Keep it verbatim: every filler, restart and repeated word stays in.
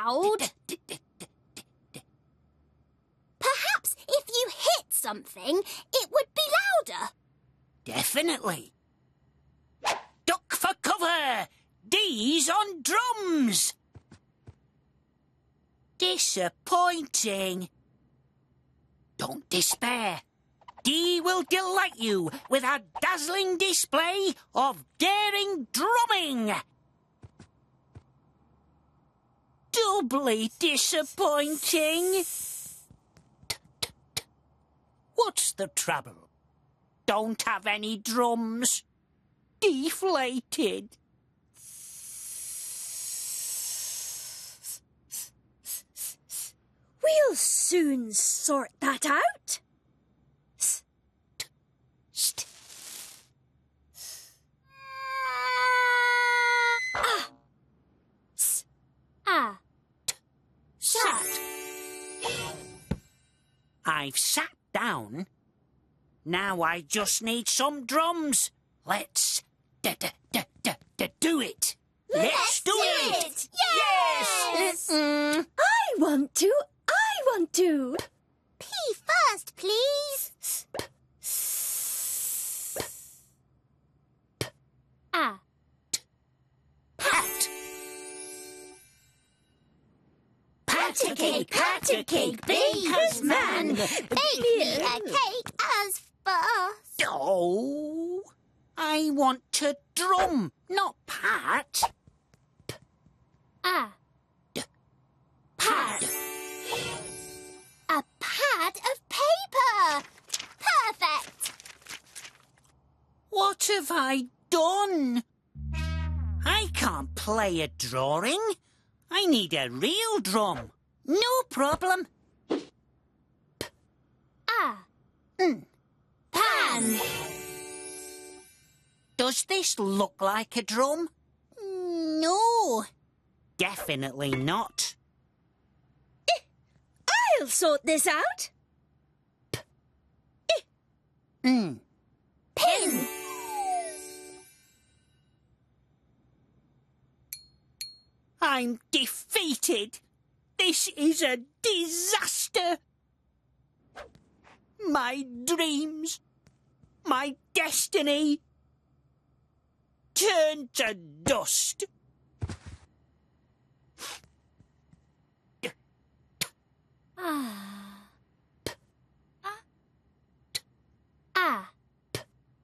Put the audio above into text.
loud. Perhaps if you hit something, it would be louder. Definitely. Duck for cover! Dee's on drums! Disappointing. Don't despair. Dee will delight you with a dazzling display of daring drumming. Doubly disappointing. What's the trouble? Don't have any drums. Deflated. We'll soon sort that out. Ah. S. Ah. T. Sat. I've sat down. Now I just need some drums. Let's d d d d d do it. Let's do it. Yes. Mm. I want to. I want to. P first, please. Ah. Pat. Pat a cake, pat a cake, baker's man. Bake me a cake as fast. Oh, I want to drum, not pat. Ah. D. Pad. A pad of paper. Perfect. What have I done? I can't play a drawing. I need a real drum. No problem. Ah. Mm. Pan. Does this look like a drum? No. Definitely not. I'll sort this out. Mm. Pin. I'm defeated. This is a disaster. My dreams, my destiny, turned to dust. Ah. Ah. Ah.